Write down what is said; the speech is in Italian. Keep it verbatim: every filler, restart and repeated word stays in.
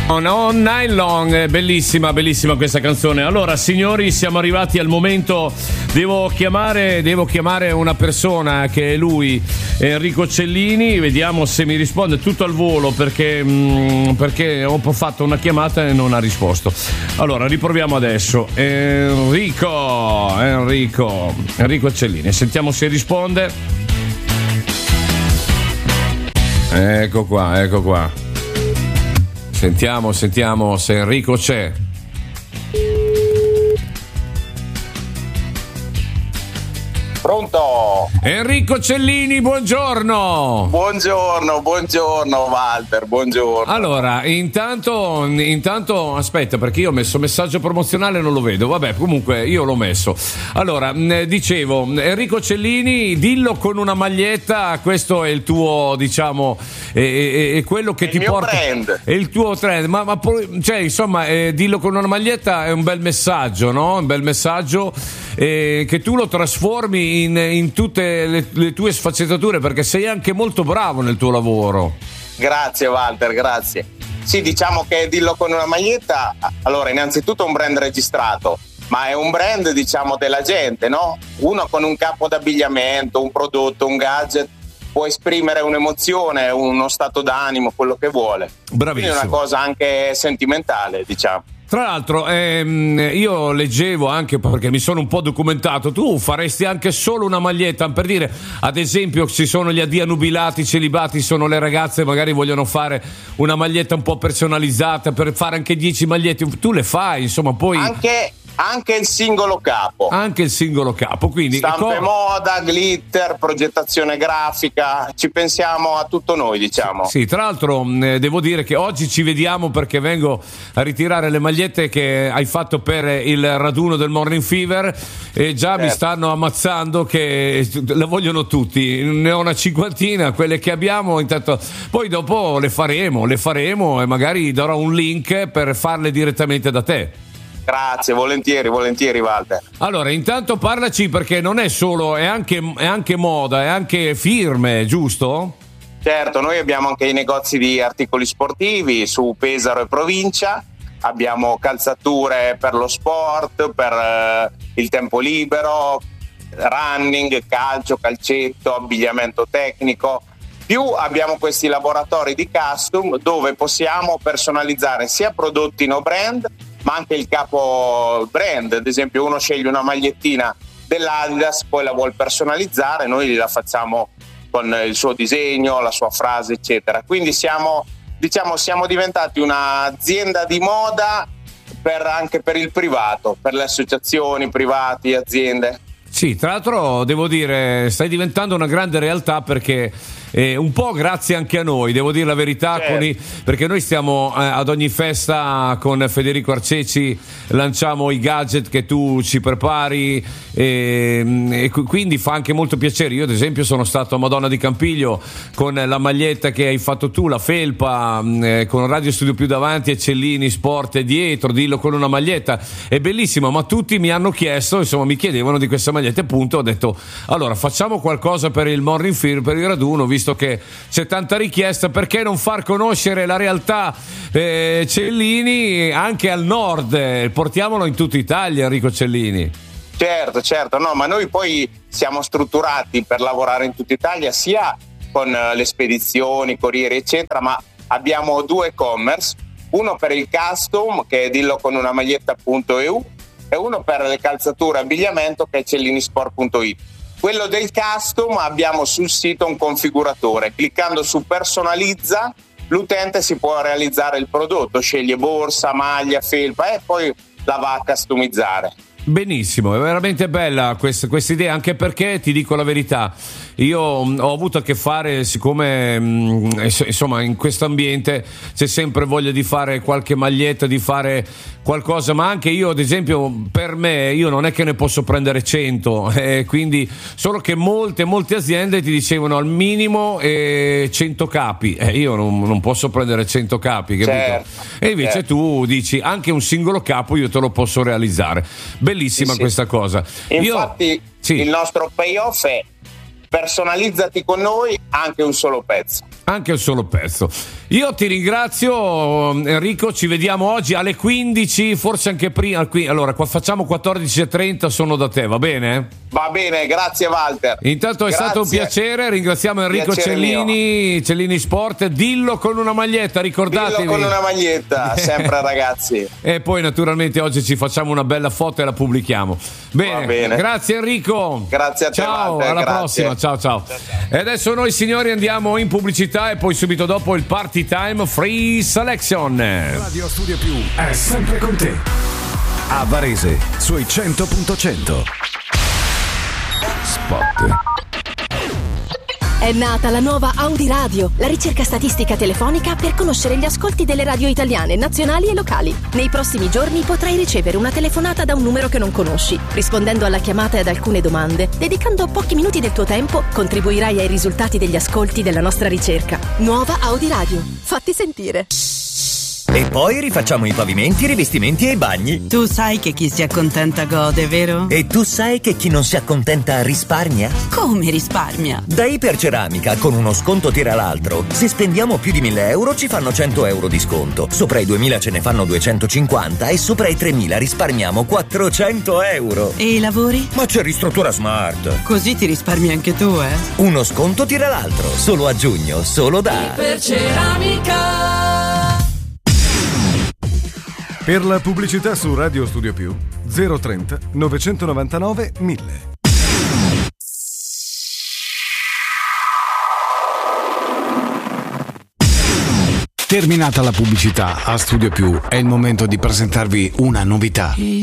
On All Night Long, bellissima, bellissima questa canzone. Allora, signori, siamo arrivati al momento. Devo chiamare, devo chiamare una persona che è lui, Enrico Cellini. Vediamo se mi risponde tutto al volo perché, mh, perché ho fatto una chiamata e non ha risposto. Allora, riproviamo adesso. Enrico, Enrico, Enrico Cellini. Sentiamo se risponde. Ecco qua, ecco qua. Sentiamo, sentiamo se Enrico c'è. Pronto? Enrico Cellini, buongiorno. Buongiorno, buongiorno Walter, buongiorno. Allora, intanto, intanto aspetta, perché io ho messo messaggio promozionale e non lo vedo. Vabbè, comunque io l'ho messo. Allora, dicevo, Enrico Cellini, dillo con una maglietta, questo è il tuo, diciamo, è, è, è quello che è ti il mio porta. Brand. È il tuo trend, ma, ma cioè, insomma, eh, dillo con una maglietta è un bel messaggio, no? Un bel messaggio eh, che tu lo trasformi in, in tutte le, le tue sfaccettature, perché sei anche molto bravo nel tuo lavoro. Grazie Walter, grazie. Sì, diciamo che dillo con una maglietta, allora innanzitutto è un brand registrato, ma è un brand, diciamo, della gente, no? Uno con un capo d'abbigliamento, un prodotto, un gadget può esprimere un'emozione, uno stato d'animo, quello che vuole. Bravissimo. Quindi è una cosa anche sentimentale, diciamo. Tra l'altro ehm, io leggevo anche, perché mi sono un po' documentato, tu faresti anche solo una maglietta, per dire, ad esempio ci sono gli addii nubilati, celibati, sono le ragazze, magari vogliono fare una maglietta un po' personalizzata per fare anche dieci magliette, tu le fai, insomma, poi Anche... Anche il singolo capo. Anche il singolo capo, quindi stampe, co- moda, glitter, progettazione grafica, ci pensiamo a tutto noi, diciamo. Sì, tra l'altro eh, devo dire che oggi ci vediamo perché vengo a ritirare le magliette che hai fatto per il raduno del Morning Fever e già certo. Mi stanno ammazzando che le vogliono tutti, ne ho una cinquantina, quelle che abbiamo, intanto poi dopo le faremo, le faremo e magari darò un link per farle direttamente da te. Grazie, volentieri, volentieri Walter. Allora, intanto parlaci, perché non è solo, è anche, è anche moda, è anche firme, giusto? Certo, noi abbiamo anche i negozi di articoli sportivi su Pesaro e provincia, abbiamo calzature per lo sport, per eh, il tempo libero, running, calcio, calcetto, abbigliamento tecnico. Più abbiamo questi laboratori di custom dove possiamo personalizzare sia prodotti no brand ma anche il capo brand. Ad esempio, uno sceglie una magliettina dell'Adidas, poi la vuol personalizzare, noi la facciamo con il suo disegno, la sua frase, eccetera. Quindi siamo, diciamo, siamo diventati un'azienda di moda per, anche per il privato, per le associazioni, privati, aziende. Sì, tra l'altro devo dire, stai diventando una grande realtà, perché eh, un po' grazie anche a noi, devo dire la verità, certo. con i, perché noi stiamo eh, ad ogni festa con Federico Arceci, lanciamo i gadget che tu ci prepari e, e quindi fa anche molto piacere. Io ad esempio sono stato a Madonna di Campiglio con la maglietta che hai fatto tu, la felpa, eh, con Radio Studio più davanti e Cellini Sport dietro, dillo con una maglietta, è bellissima, ma tutti mi hanno chiesto, insomma mi chiedevano di questa maglietta. Appunto ho detto, allora facciamo qualcosa per il Morning Fever, per il raduno, visto che c'è tanta richiesta, perché non far conoscere la realtà eh, Cellini anche al nord, portiamolo in tutta Italia, Enrico Cellini. Certo, certo, no, ma noi poi siamo strutturati per lavorare in tutta Italia, sia con le spedizioni, corrieri eccetera, ma abbiamo due e-commerce, uno per il custom che è dillo con una maglietta.eu e uno per le calzature e abbigliamento che è cellinisport punto it. Quello del custom abbiamo sul sito un configuratore, cliccando su personalizza l'utente si può realizzare il prodotto, sceglie borsa, maglia, felpa e poi la va a customizzare. Benissimo, è veramente bella questa idea, anche perché ti dico la verità, io ho avuto a che fare, siccome insomma in questo ambiente c'è sempre voglia di fare qualche maglietta, di fare qualcosa, ma anche io ad esempio per me, io non è che ne posso prendere cento, eh, quindi solo che molte molte aziende ti dicevano al minimo eh, cento capi, eh, io non, non posso prendere cento capi, capito? Certo, e invece certo. Tu dici anche un singolo capo io te lo posso realizzare. Bellissima sì, questa sì. cosa. Infatti io, sì. il nostro payoff è personalizzati con noi anche un solo pezzo. Anche un solo pezzo. Io ti ringrazio Enrico, ci vediamo oggi alle quindici, forse anche prima. Allora, qua facciamo quattordici e trenta, sono da te, va bene? Va bene, grazie Walter. Intanto è grazie. stato un piacere, ringraziamo Enrico piacere Cellini, mio. Cellini Sport, dillo con una maglietta, ricordatevi. Dillo con una maglietta, sempre ragazzi. E poi naturalmente oggi ci facciamo una bella foto e la pubblichiamo. Bene, va bene. Grazie Enrico. Grazie a te. Ciao, Walter, alla grazie. prossima, ciao ciao. ciao, ciao. E adesso noi signori andiamo in pubblicità e poi subito dopo il Party Time Free Selection. Radio Studio Più è sempre con te. A Varese, sui cento punto cento. Spot. È nata la nuova Audi Radio, la ricerca statistica telefonica per conoscere gli ascolti delle radio italiane, nazionali e locali. Nei prossimi giorni potrai ricevere una telefonata da un numero che non conosci. Rispondendo alla chiamata e ad alcune domande, dedicando pochi minuti del tuo tempo, contribuirai ai risultati degli ascolti della nostra ricerca. Nuova Audi Radio. Fatti sentire. E poi rifacciamo i pavimenti, i rivestimenti e i bagni. Tu sai che chi si accontenta gode, vero? E tu sai che chi non si accontenta risparmia? Come risparmia? Da Iperceramica, con uno sconto tira l'altro. Se spendiamo più di mille euro ci fanno cento euro di sconto. Sopra i duemila ce ne fanno duecentocinquanta e sopra i tremila risparmiamo quattrocento euro. E i lavori? Ma c'è Ristruttura Smart. Così ti risparmi anche tu, eh? Uno sconto tira l'altro. Solo a giugno, solo da Iperceramica. Per la pubblicità su Radio Studio Più zero trenta novecentonovantanove mille. Terminata la pubblicità a Studio Più è il momento di presentarvi una novità.